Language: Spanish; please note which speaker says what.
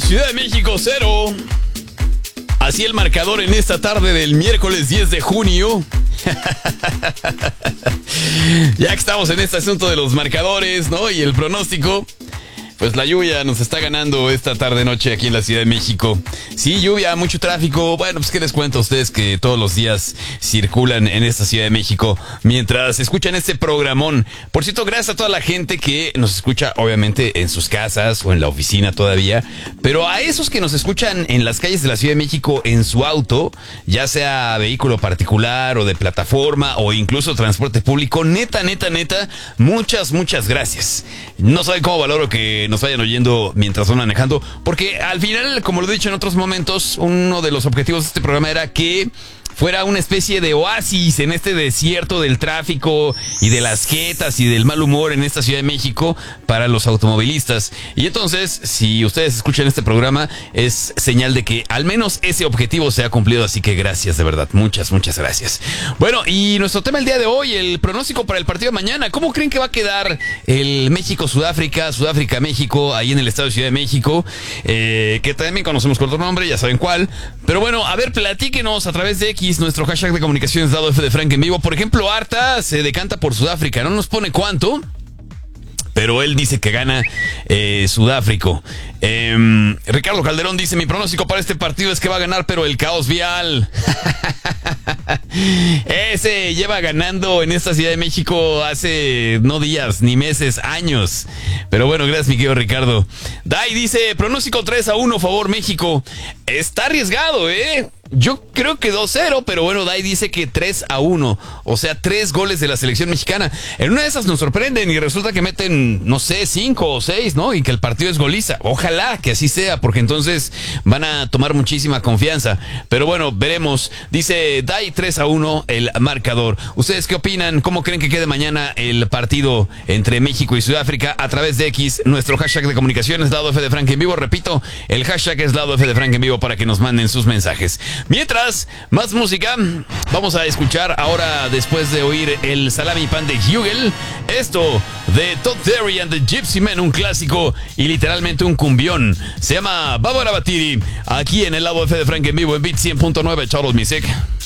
Speaker 1: Ciudad de México 0. Así el marcador en esta tarde del miércoles 10 de junio. Ya que estamos en este asunto de los marcadores, ¿no? Y el pronóstico, pues la lluvia nos está ganando esta tarde-noche aquí en la Ciudad de México. Sí, lluvia, mucho tráfico. Bueno, pues qué les cuento a ustedes que todos los días circulan en esta Ciudad de México mientras escuchan este programón. Por cierto, gracias a toda la gente que nos escucha, obviamente, en sus casas o en la oficina todavía. Pero a esos que nos escuchan en las calles de la Ciudad de México en su auto, ya sea vehículo particular o de plataforma o incluso transporte público, neta, muchas gracias. No saben cómo valoro que nos vayan oyendo mientras van manejando, porque al final, como lo he dicho en otros momentos, uno de los objetivos de este programa era que fuera una especie de oasis en este desierto del tráfico y de las jetas y del mal humor en esta Ciudad de México para los automovilistas. Y entonces, si ustedes escuchan este programa, es señal de que al menos ese objetivo se ha cumplido, así que gracias, de verdad, muchas gracias. Bueno, y nuestro tema el día de hoy, el pronóstico para el partido de mañana. ¿Cómo creen que va a quedar el México-Sudáfrica, Sudáfrica-México, ahí en el estado de Ciudad de México? Que también conocemos con otro nombre, ya saben cuál. Pero bueno, a ver, platíquenos a través de X, nuestro hashtag de comunicaciones dado F de Frank en vivo. Por ejemplo, Arta se decanta por Sudáfrica, no nos pone cuánto, pero él dice que gana Sudáfrica. Ricardo Calderón dice: mi pronóstico para este partido es que va a ganar, pero el caos vial. Ese lleva ganando en esta Ciudad de México hace no días, ni meses, años. Pero bueno, gracias, mi querido Ricardo. Dai dice: pronóstico 3-1, favor México. Está arriesgado, yo creo que 2-0, pero bueno, Dai dice que 3-1, o sea, 3 goles de la selección mexicana. En una de esas nos sorprenden y resulta que meten, no sé, 5 o 6, ¿no? Y que el partido es goliza. Ojalá que así sea, porque entonces van a tomar muchísima confianza. Pero bueno, veremos. Dice Dai 3-1 el marcador. ¿Ustedes qué opinan? ¿Cómo creen que quede mañana el partido entre México y Sudáfrica? A través de X, nuestro hashtag de comunicaciones, Lado F de Frank en vivo. Repito, el hashtag es Lado F de Frank en vivo para que nos manden sus mensajes. Mientras, más música. Vamos a escuchar ahora, después de oír el Salami Pan de Hugel, esto de Todd Terry and the Gypsy Men, un clásico y literalmente un cumbión. Se llama Bárbara Batiri, aquí en el Lado F de Frank en vivo en Beat 100.9, Charles Music.